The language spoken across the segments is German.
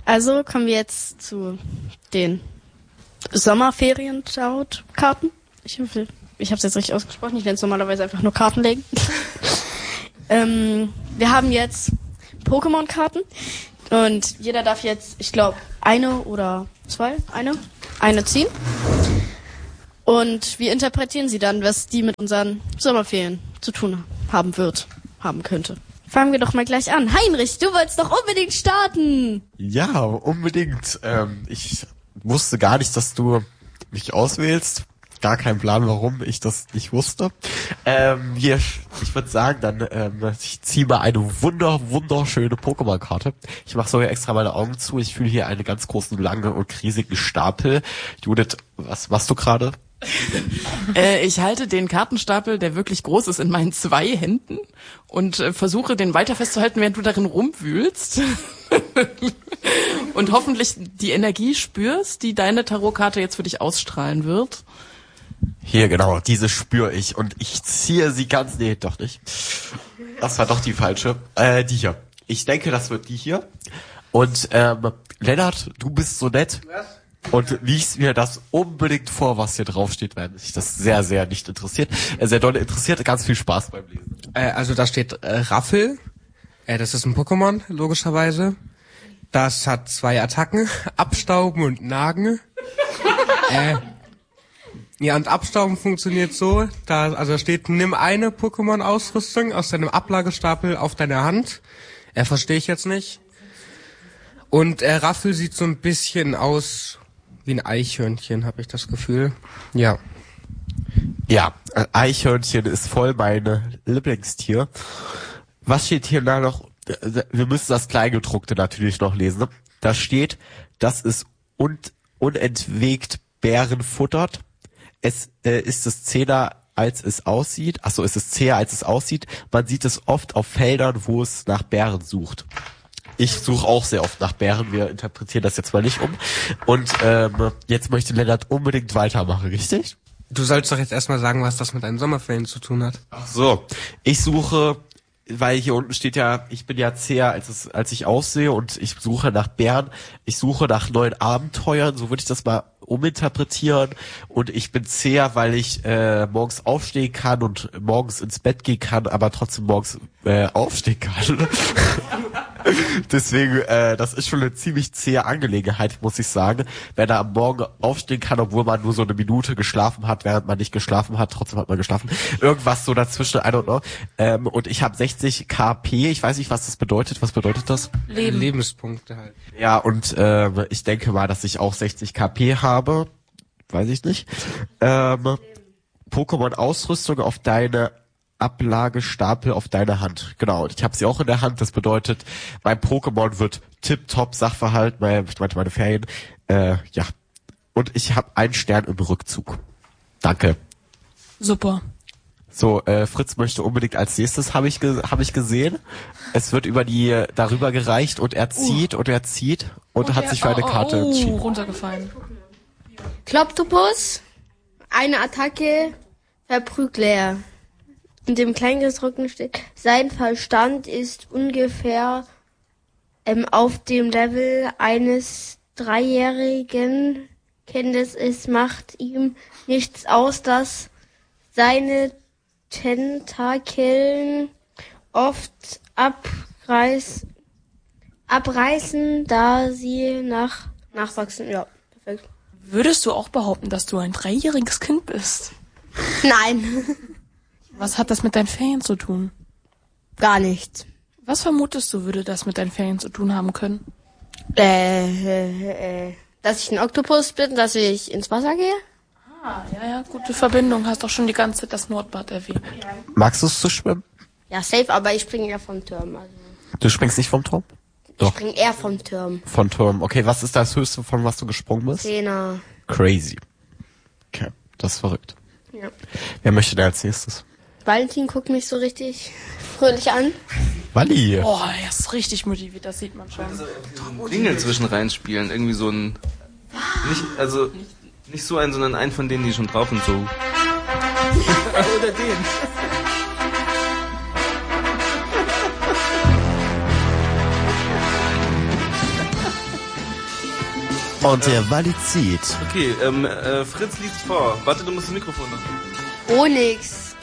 Also kommen wir jetzt zu den Sommerferien-Karten. Ich habe es jetzt richtig ausgesprochen. Ich nenne es normalerweise einfach nur Karten legen. Wir haben jetzt Pokémon-Karten und jeder darf jetzt, ich glaube, eine oder zwei, eine ziehen. Und wir interpretieren sie dann, was die mit unseren Sommerferien zu tun haben könnte. Fangen wir doch mal gleich an. Heinrich, du wolltest doch unbedingt starten. Ja, unbedingt. Ich wusste gar nicht, dass du mich auswählst. Gar kein Plan, warum ich das nicht wusste. Ich würde sagen, dann ich ziehe mal eine wunderschöne Pokémon-Karte. Ich mache sogar extra meine Augen zu. Ich fühle hier einen ganz großen, langen und riesigen Stapel. Judith, was machst du gerade? Ich halte den Kartenstapel, der wirklich groß ist, in meinen 2 Händen und versuche, den weiter festzuhalten, während du darin rumwühlst. Und hoffentlich die Energie spürst, die deine Tarotkarte jetzt für dich ausstrahlen wird. Hier, genau, diese spüre ich und ich ziehe sie ganz... Nee, doch nicht. Das war doch die falsche. Die hier. Ich denke, das wird die hier. Und Lennart, du bist so nett. Was? Und liest mir das unbedingt vor, was hier draufsteht, weil mich das sehr, sehr nicht interessiert. Sehr doll interessiert, ganz viel Spaß beim Lesen. Also da steht Raffel. Das ist ein Pokémon, logischerweise. Das hat 2 Attacken, Abstauben und Nagen. Ja, und Abstauben funktioniert so, da steht, nimm eine Pokémon-Ausrüstung aus deinem Ablagestapel auf deine Hand. Verstehe ich jetzt nicht. Und Raffel sieht so ein bisschen aus wie ein Eichhörnchen, habe ich das Gefühl. Ja. Ja, Eichhörnchen ist voll mein Lieblingstier. Was steht hier noch? Wir müssen das Kleingedruckte natürlich noch lesen. Da steht, das ist unentwegt Bären futtert. Es ist es zäher, als es aussieht. Achso, es ist zäher, als es aussieht. Man sieht es oft auf Feldern, wo es nach Bären sucht. Ich suche auch sehr oft nach Bären. Wir interpretieren das jetzt mal nicht um. Und jetzt möchte Lennart unbedingt weitermachen, richtig? Du sollst doch jetzt erstmal sagen, was das mit deinen Sommerferien zu tun hat. Ach so, ich suche, weil hier unten steht ja, ich bin ja zäher, als ich aussehe und ich suche nach Bären. Ich suche nach neuen Abenteuern, so würde ich das mal uminterpretieren. Und ich bin zäher, weil ich morgens aufstehen kann und morgens ins Bett gehen kann, aber trotzdem morgens aufstehen kann. Deswegen, das ist schon eine ziemlich zähe Angelegenheit, muss ich sagen. Wenn er am Morgen aufstehen kann, obwohl man nur so eine Minute geschlafen hat, während man nicht geschlafen hat, trotzdem hat man geschlafen. Irgendwas so dazwischen, I don't know. Und ich habe 60 KP, ich weiß nicht, was das bedeutet. Was bedeutet das? Lebenspunkte halt. Ja, und ich denke mal, dass ich auch 60 KP habe. Weiß ich nicht. Pokémon-Ausrüstung auf deine Ablagestapel auf deine Hand. Genau, ich habe sie auch in der Hand. Das bedeutet, mein Pokémon wird tipptopp Sachverhalt, meine Ferien. Ja. Und ich habe einen Stern im Rückzug. Danke. Super. So, Fritz möchte unbedingt als nächstes, habe ich gesehen. Es wird darüber gereicht und er zieht und hat sich für eine Karte entschieden. Runtergefallen. Kloptopus, eine Attacke, Verprügler. In dem Kleingedruckten steht, sein Verstand ist ungefähr auf dem Level eines 3-jährigen Kindes. Es macht ihm nichts aus, dass seine Tentakeln oft abreißen, da sie nachwachsen. Ja, perfekt. Würdest du auch behaupten, dass du ein 3-jähriges Kind bist? Nein. Was hat das mit deinen Ferien zu tun? Gar nichts. Was vermutest du, würde das mit deinen Ferien zu tun haben können? Dass ich ein Oktopus bin, dass ich ins Wasser gehe? Ja, gute Verbindung. Hast doch schon die ganze Zeit das Nordbad erwähnt. Ja. Magst du es zu schwimmen? Ja, safe, aber ich springe eher vom Turm. Also. Du springst nicht vom Turm? Doch. Ich springe eher vom Turm. Von Turm. Okay, was ist das Höchste, von was du gesprungen bist? 10er. Crazy. Okay, das ist verrückt. Ja. Wer möchte denn als nächstes? Valentin guckt mich so richtig fröhlich an. Walli. Oh, er ist richtig motiviert, das sieht man schon. Jingle zwischen reinspielen, irgendwie so ein... Nicht so einen, sondern einen von denen, die schon drauf und so. Oder den. Und der Walli zieht. Okay, Fritz liest vor. Warte, du musst das Mikrofon noch. Onyx,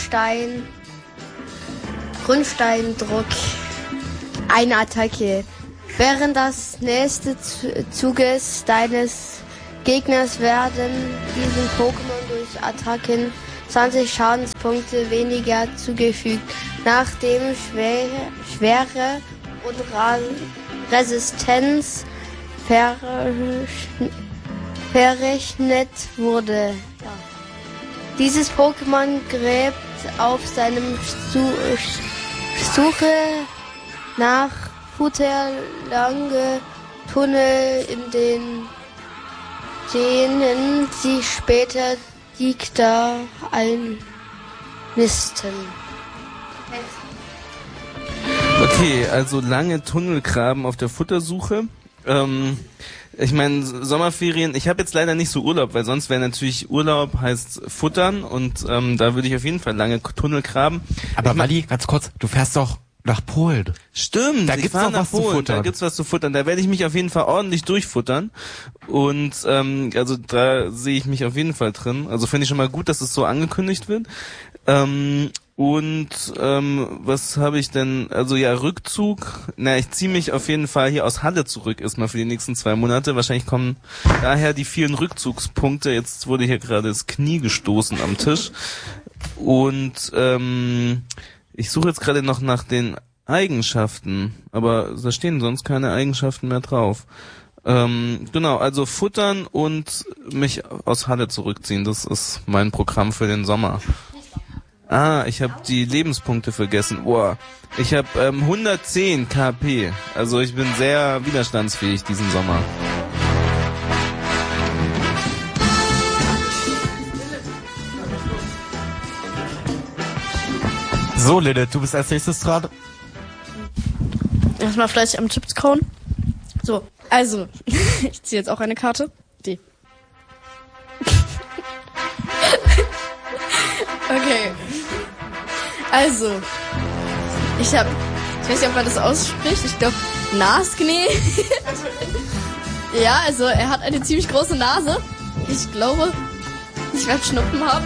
Grundsteindruck. Eine Attacke. Während des nächsten Zuges deines Gegners werden diesen Pokémon durch Attacken 20 Schadenspunkte weniger zugefügt, nachdem Schwere und Resistenz verrechnet wurde. Ja. Dieses Pokémon gräbt auf seinem Suche nach Futter lange Tunnel, in denen sie später Gegner einnisten. Okay, also lange Tunnelgraben auf der Futtersuche. Ich meine, Sommerferien, ich habe jetzt leider nicht so Urlaub, weil sonst wäre natürlich Urlaub heißt Futtern und da würde ich auf jeden Fall lange Tunnel graben. Aber Walli, ganz kurz, du fährst doch nach Polen. Stimmt, da gibt's noch was zu futtern. Da gibt's was zu futtern. Da werde ich mich auf jeden Fall ordentlich durchfuttern. Und also da sehe ich mich auf jeden Fall drin. Also finde ich schon mal gut, dass es so angekündigt wird. Was habe ich denn? Also ja, Rückzug. Na, ich ziehe mich auf jeden Fall hier aus Halle zurück, erstmal für die nächsten 2 Monate. Wahrscheinlich kommen daher die vielen Rückzugspunkte. Jetzt wurde hier gerade das Knie gestoßen am Tisch. Und ich suche jetzt gerade noch nach den Eigenschaften, aber da stehen sonst keine Eigenschaften mehr drauf. Genau, also futtern und mich aus Halle zurückziehen, das ist mein Programm für den Sommer. Ah, ich habe die Lebenspunkte vergessen. Boah, ich habe 110 KP, also ich bin sehr widerstandsfähig diesen Sommer. So, Lilith, du bist als nächstes dran. Erstmal fleißig am Chips kauen. So, also, ich ziehe jetzt auch eine Karte. Die. Okay. Also, ich weiß nicht, ob man das ausspricht. Ich glaube, Naskne. Ja, also, er hat eine ziemlich große Nase. Ich glaube, ich werde Schnupfen haben.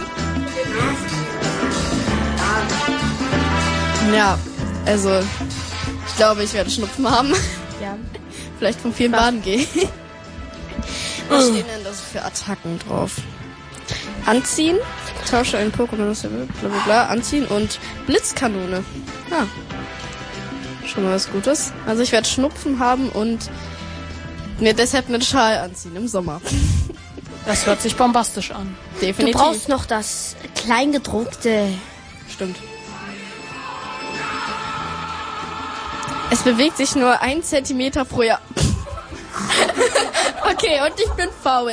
Ja, also, ich glaube, ich werde Schnupfen haben. Ja. Vielleicht vom vielen Baden gehen. Was stehen denn das für Attacken drauf? Anziehen, tausche ein Pokémon aus der Welt, bla bla bla, anziehen und Blitzkanone. Ja. Schon mal was Gutes. Also ich werde Schnupfen haben und mir deshalb einen Schal anziehen im Sommer. Das hört sich bombastisch an. Definitiv. Du brauchst noch das Kleingedruckte. Stimmt. Es bewegt sich nur 1 Zentimeter pro Jahr. Okay, und ich bin faul.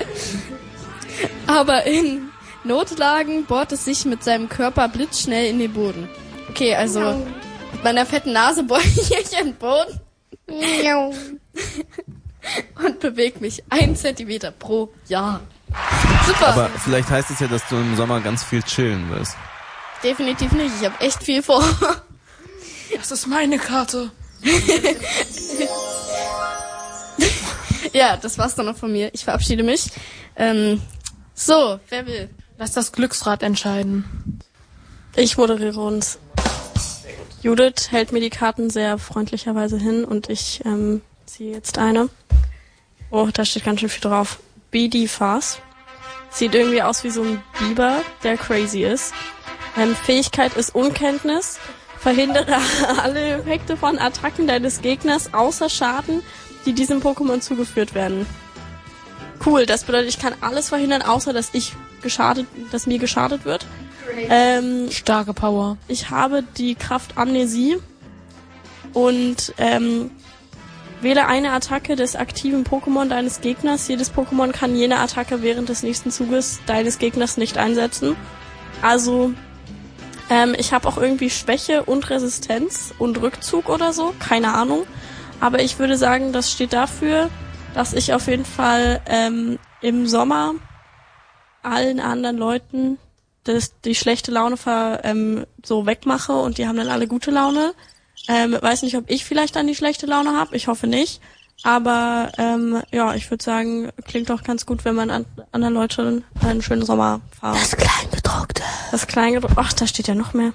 Aber in Notlagen bohrt es sich mit seinem Körper blitzschnell in den Boden. Okay, also mit meiner fetten Nase bohre ich in den Boden. Und bewege mich 1 Zentimeter pro Jahr. Super. Aber vielleicht heißt es ja, dass du im Sommer ganz viel chillen wirst. Definitiv nicht. Ich habe echt viel vor. Das ist meine Karte. Ja, das war's dann noch von mir. Ich verabschiede mich. So, wer will? Lass das Glücksrad entscheiden. Ich moderiere uns. Judith hält mir die Karten sehr freundlicherweise hin und ich ziehe jetzt eine. Oh, da steht ganz schön viel drauf. BD Fast. Sieht irgendwie aus wie so ein Biber, der crazy ist. Fähigkeit ist Unkenntnis. Verhindere alle Effekte von Attacken deines Gegners außer Schaden, die diesem Pokémon zugeführt werden. Cool, das bedeutet, ich kann alles verhindern, außer dass mir geschadet wird. Starke Power. Ich habe die Kraft Amnesie und wähle eine Attacke des aktiven Pokémon deines Gegners. Jedes Pokémon kann jene Attacke während des nächsten Zuges deines Gegners nicht einsetzen. Also ich habe auch irgendwie Schwäche und Resistenz und Rückzug oder so, keine Ahnung. Aber ich würde sagen, das steht dafür, dass ich auf jeden Fall im Sommer allen anderen Leuten die schlechte Laune so wegmache und die haben dann alle gute Laune. Weiß nicht, ob ich vielleicht dann die schlechte Laune habe, ich hoffe nicht. Aber ja, ich würde sagen, klingt doch ganz gut, wenn man anderen Leuten einen schönen Sommer fahren. Das Kleingedruckte. Das Kleingedruckte. Ach, da steht ja noch mehr.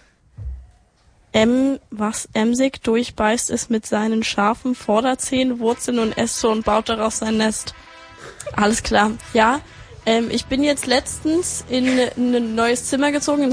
Was emsig durchbeißt, ist mit seinen scharfen Vorderzähnen, Wurzeln und Äste und baut daraus sein Nest. Alles klar. Ja, ich bin jetzt letztens in ein neues Zimmer gezogen.